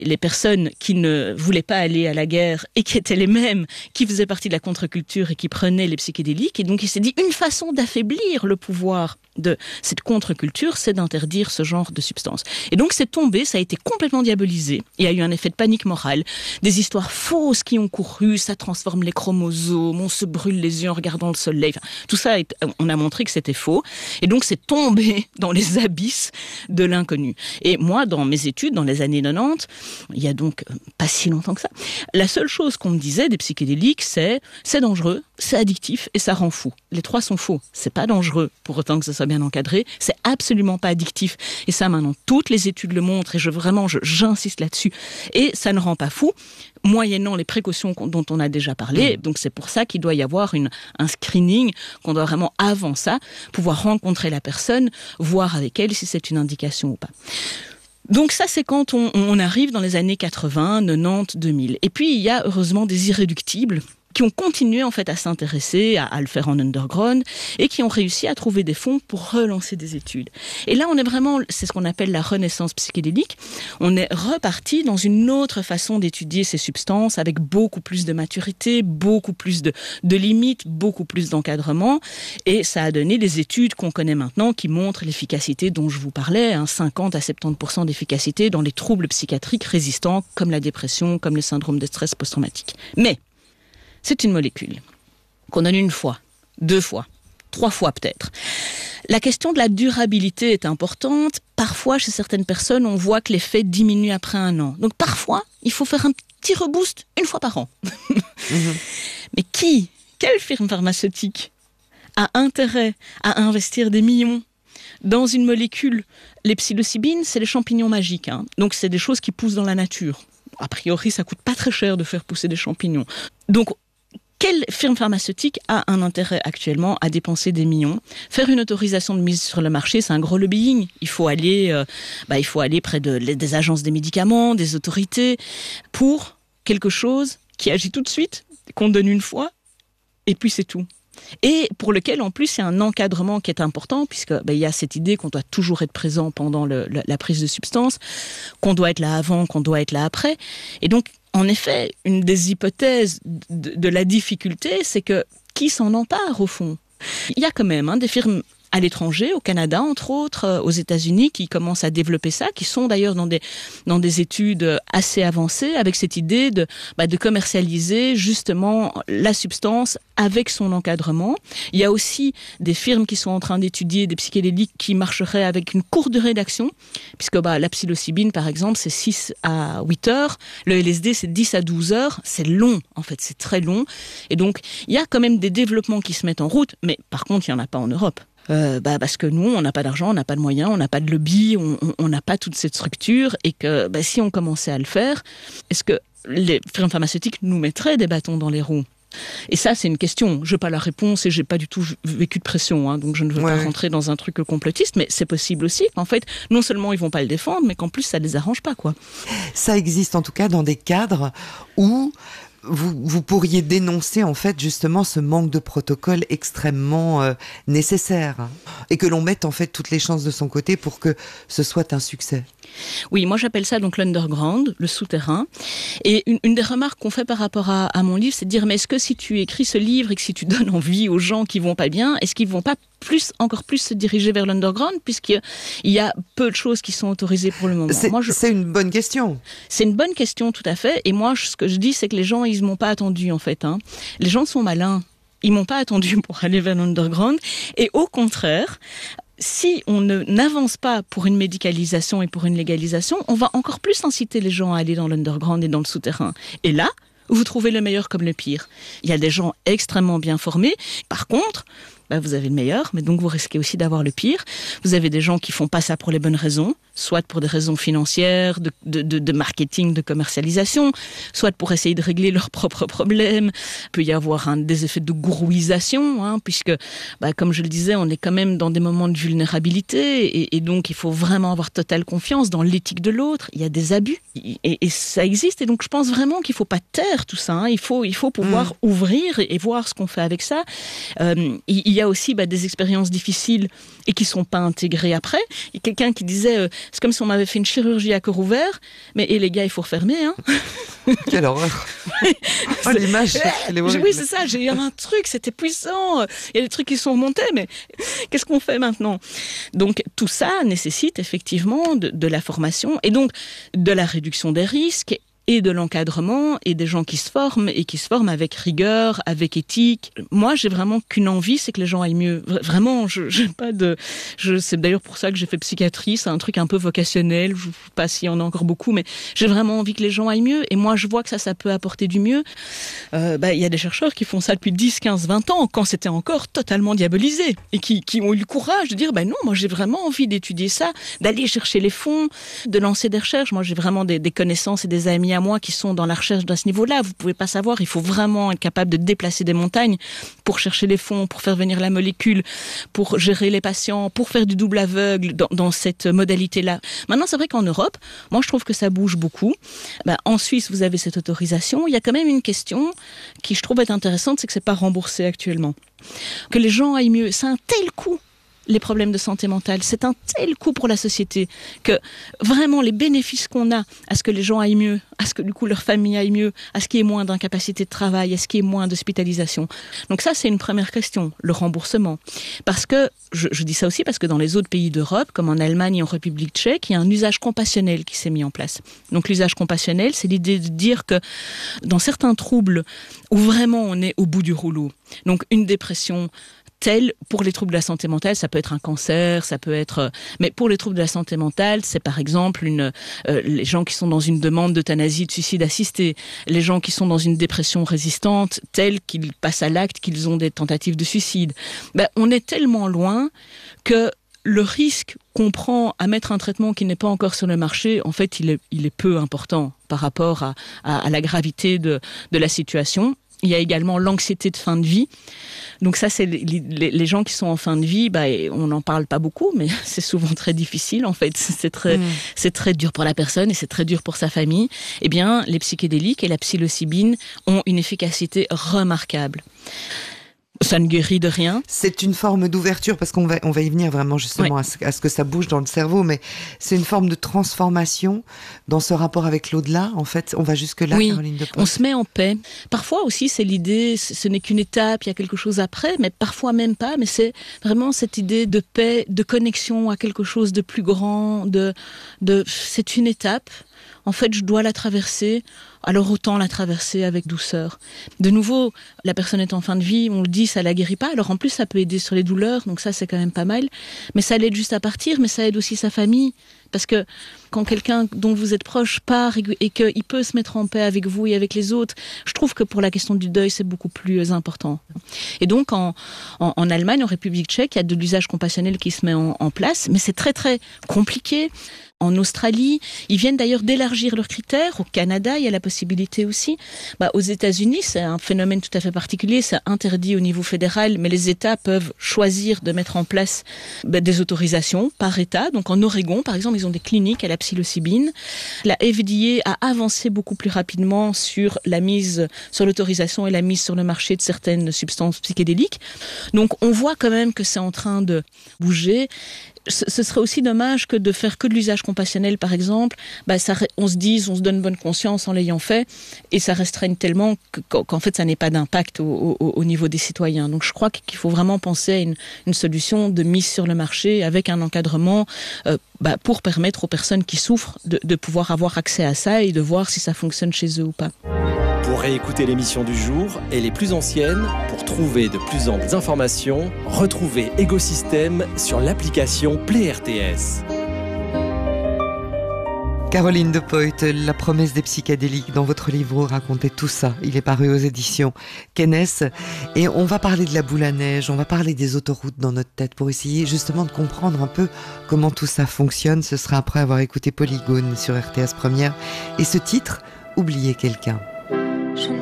les personnes qui ne voulaient pas aller à la guerre et qui étaient les mêmes qui faisaient partie de la contre-culture et qui prenaient les psychédéliques. Et donc il s'est dit, une façon d'affaiblir le pouvoir de cette contre-culture, c'est d'interdire ce genre de substances. Et donc c'est tombé, ça a été complètement diabolisé. Il y a eu un effet de panique morale, des histoires fausses qui ont couru, ça transforme les chromosomes, on se brûle les yeux en regardant le soleil. Enfin, tout ça, on a montré que c'était faux. Et donc c'est tombé dans les abysses de l'inconnu. Et moi, dans mes études, dans les années 90, il y a donc pas si longtemps que ça, la seule chose qu'on me disait des psychédéliques, c'est dangereux, c'est addictif et ça rend fou. Les trois sont faux. C'est pas dangereux pour autant que ce soit bien encadré. C'est absolument pas addictif. Et ça, maintenant, toutes les études le montrent et j'insiste là-dessus. Et ça ne rend pas fou, moyennant les précautions dont on a déjà parlé. Donc c'est pour ça qu'il doit y avoir un screening, qu'on doit vraiment, avant ça, pouvoir rencontrer la personne, voir avec elle si c'est une indication ou pas. Donc ça, c'est quand on arrive dans les années 80, 90, 2000. Et puis, il y a heureusement des irréductibles qui ont continué en fait à s'intéresser, à le faire en underground, et qui ont réussi à trouver des fonds pour relancer des études. Et là, on est vraiment, c'est ce qu'on appelle la renaissance psychédélique. On est reparti dans une autre façon d'étudier ces substances, avec beaucoup plus de maturité, beaucoup plus de limites, beaucoup plus d'encadrement, et ça a donné des études qu'on connaît maintenant qui montrent l'efficacité dont je vous parlais, 50 à 70% d'efficacité dans les troubles psychiatriques résistants, comme la dépression, comme le syndrome de stress post-traumatique. Mais c'est une molécule qu'on donne une fois, 2 fois, 3 fois peut-être. La question de la durabilité est importante. Parfois, chez certaines personnes, on voit que l'effet diminue après 1 an. Donc parfois, il faut faire un petit reboost 1 fois par an. Mais quelle firme pharmaceutique a intérêt à investir des millions dans une molécule? Les psilocybines, c'est les champignons magiques. Donc c'est des choses qui poussent dans la nature. A priori, ça coûte pas très cher de faire pousser des champignons. Donc, quelle firme pharmaceutique a un intérêt actuellement à dépenser des millions? Faire une autorisation de mise sur le marché, c'est un gros lobbying. Il faut aller près des agences des médicaments, des autorités, pour quelque chose qui agit tout de suite, qu'on donne une fois, et puis c'est tout. Et pour lequel, en plus, il y a un encadrement qui est important, puisque il y a cette idée qu'on doit toujours être présent pendant la prise de substance, qu'on doit être là avant, qu'on doit être là après. Et donc, en effet, une des hypothèses de la difficulté, c'est que qui s'en empare, au fond? Il y a quand même des firmes à l'étranger, au Canada entre autres, aux États-Unis, qui commencent à développer ça, qui sont d'ailleurs dans des études assez avancées, avec cette idée de commercialiser justement la substance avec son encadrement. Il y a aussi des firmes qui sont en train d'étudier des psychédéliques qui marcheraient avec une courte durée d'action, puisque la psilocybine par exemple c'est 6 à 8 heures, le LSD c'est 10 à 12 heures, c'est long en fait, c'est très long, et donc il y a quand même des développements qui se mettent en route, mais par contre il n'y en a pas en Europe. Parce que nous, on n'a pas d'argent, on n'a pas de moyens, on n'a pas de lobby, on n'a pas toute cette structure, et que si on commençait à le faire, est-ce que les firmes pharmaceutiques nous mettraient des bâtons dans les roues? Et ça, c'est une question. Je n'ai pas la réponse et j'ai pas du tout vécu de pression, donc je ne veux pas rentrer dans un truc complotiste, mais c'est possible aussi qu'en fait, non seulement ils vont pas le défendre, mais qu'en plus ça les arrange pas, quoi. Ça existe en tout cas dans des cadres où vous pourriez dénoncer en fait justement ce manque de protocole extrêmement nécessaire, et que l'on mette en fait toutes les chances de son côté pour que ce soit un succès. Oui, moi j'appelle ça donc l'underground, le souterrain. Et une des remarques qu'on fait par rapport à mon livre, c'est de dire, mais est-ce que si tu écris ce livre et que si tu donnes envie aux gens qui vont pas bien, est-ce qu'ils vont pas encore plus se diriger vers l'underground, puisqu'il y a peu de choses qui sont autorisées pour le moment? C'est une bonne question. C'est une bonne question, tout à fait. Et moi, ce que je dis, c'est que les gens, ils m'ont pas attendu, en fait. Les gens sont malins. Ils m'ont pas attendu pour aller vers l'underground. Et au contraire, si on n'avance pas pour une médicalisation et pour une légalisation, on va encore plus inciter les gens à aller dans l'underground et dans le souterrain. Et là, vous trouvez le meilleur comme le pire. Il y a des gens extrêmement bien formés. Par contre, vous avez le meilleur, mais donc vous risquez aussi d'avoir le pire. Vous avez des gens qui font pas ça pour les bonnes raisons, soit pour des raisons financières, de marketing, de commercialisation, soit pour essayer de régler leurs propres problèmes. Il peut y avoir des effets de gourouisation, puisque, comme je le disais, on est quand même dans des moments de vulnérabilité, et donc il faut vraiment avoir totale confiance dans l'éthique de l'autre. Il y a des abus, et ça existe, et donc je pense vraiment qu'il faut pas taire tout ça. Il faut pouvoir ouvrir et voir ce qu'on fait avec ça. Il y a aussi des expériences difficiles et qui sont pas intégrées après. Il y a quelqu'un qui disait c'est comme si on m'avait fait une chirurgie à cœur ouvert, et les gars, il faut refermer, hein. Quelle horreur. Oh, l'image, elle est horrible. Oui, c'est ça, j'ai eu un truc, c'était puissant, il y a des trucs qui sont remontés, mais qu'est-ce qu'on fait maintenant? Donc tout ça nécessite effectivement de la formation, et donc de la réduction des risques, et de l'encadrement, et des gens qui se forment avec rigueur, avec éthique. Moi, j'ai vraiment qu'une envie, c'est que les gens aillent mieux. Vraiment, c'est d'ailleurs pour ça que j'ai fait psychiatrie, c'est un truc un peu vocationnel, je ne sais pas s'il y en a encore beaucoup, mais j'ai vraiment envie que les gens aillent mieux, et moi, je vois que ça peut apporter du mieux. Il y a des chercheurs qui font ça depuis 10, 15, 20 ans, quand c'était encore totalement diabolisé, et qui ont eu le courage de dire, non, moi, j'ai vraiment envie d'étudier ça, d'aller chercher les fonds, de lancer des recherches. Moi, j'ai vraiment des connaissances et des amis à moi qui sont dans la recherche de ce niveau-là. Vous pouvez pas savoir, il faut vraiment être capable de déplacer des montagnes pour chercher les fonds, pour faire venir la molécule, pour gérer les patients, pour faire du double aveugle dans cette modalité-là. Maintenant, c'est vrai qu'en Europe, moi je trouve que ça bouge beaucoup. En Suisse, vous avez cette autorisation. Il y a quand même une question qui je trouve être intéressante, c'est que c'est pas remboursé actuellement. Que les gens aillent mieux, c'est un tel coût. Les problèmes de santé mentale, c'est un tel coût pour la société que vraiment les bénéfices qu'on a à ce que les gens aillent mieux, à ce que du coup leur famille aille mieux, à ce qu'il y ait moins d'incapacité de travail, à ce qu'il y ait moins d'hospitalisation. Donc ça, c'est une première question, le remboursement. Parce que, je dis ça aussi parce que dans les autres pays d'Europe, comme en Allemagne et en République tchèque, il y a un usage compassionnel qui s'est mis en place. Donc l'usage compassionnel, c'est l'idée de dire que dans certains troubles où vraiment on est au bout du rouleau, donc une dépression, tel pour les troubles de la santé mentale, ça peut être un cancer, ça peut être... Mais pour les troubles de la santé mentale, c'est par exemple les gens qui sont dans une demande d'euthanasie, de suicide assisté, les gens qui sont dans une dépression résistante, tels qu'ils passent à l'acte, qu'ils ont des tentatives de suicide. On est tellement loin que le risque qu'on prend à mettre un traitement qui n'est pas encore sur le marché, en fait, il est peu important par rapport à la gravité de la situation. Il y a également l'anxiété de fin de vie. Donc ça, c'est les gens qui sont en fin de vie, on n'en parle pas beaucoup, mais c'est souvent très difficile, en fait. C'est très dur pour la personne et c'est très dur pour sa famille. Eh bien, les psychédéliques et la psilocybine ont une efficacité remarquable. Ça ne guérit de rien. C'est une forme d'ouverture, parce qu'on va y venir vraiment justement à ce que ça bouge dans le cerveau, mais c'est une forme de transformation dans ce rapport avec l'au-delà. En fait, on va jusque-là, oui, Caroline Depolt. On se met en paix. Parfois aussi, c'est l'idée, ce n'est qu'une étape, il y a quelque chose après, mais parfois même pas, mais c'est vraiment cette idée de paix, de connexion à quelque chose de plus grand, c'est une étape. En fait, je dois la traverser, alors autant la traverser avec douceur. De nouveau, la personne est en fin de vie, on le dit, ça la guérit pas. Alors en plus, ça peut aider sur les douleurs, donc ça, c'est quand même pas mal. Mais ça l'aide juste à partir, mais ça aide aussi sa famille. Parce que quand quelqu'un dont vous êtes proche part et qu'il peut se mettre en paix avec vous et avec les autres, je trouve que pour la question du deuil, c'est beaucoup plus important. Et donc, en Allemagne, en République tchèque, il y a de l'usage compassionnel qui se met en place, mais c'est très, très compliqué. En Australie, ils viennent d'ailleurs d'élargir leurs critères. Au Canada, il y a la possibilité aussi. Aux États-Unis, c'est un phénomène tout à fait particulier. C'est interdit au niveau fédéral, mais les États peuvent choisir de mettre en place des autorisations par État. Donc en Oregon, par exemple, ils ont des cliniques à la psilocybine. La FDA a avancé beaucoup plus rapidement sur l'autorisation et la mise sur le marché de certaines substances psychédéliques. Donc on voit quand même que c'est en train de bouger. Ce serait aussi dommage que de faire que de l'usage compassionnel, par exemple. On se donne bonne conscience en l'ayant fait, et ça restreigne tellement qu'en fait, ça n'ait pas d'impact au niveau des citoyens. Donc, je crois qu'il faut vraiment penser à une solution de mise sur le marché avec un encadrement pour permettre aux personnes qui souffrent de pouvoir avoir accès à ça et de voir si ça fonctionne chez eux ou pas. Pour réécouter l'émission du jour et les plus anciennes, pour trouver de plus amples informations, retrouvez Écosystème sur l'application Play RTS. Caroline Depolt, La promesse des psychédéliques, dans votre livre, vous racontez tout ça. Il est paru aux éditions Kennes. Et on va parler de la boule à neige, on va parler des autoroutes dans notre tête pour essayer justement de comprendre un peu comment tout ça fonctionne. Ce sera après avoir écouté Polygone sur RTS Première. Et ce titre, Oublier quelqu'un.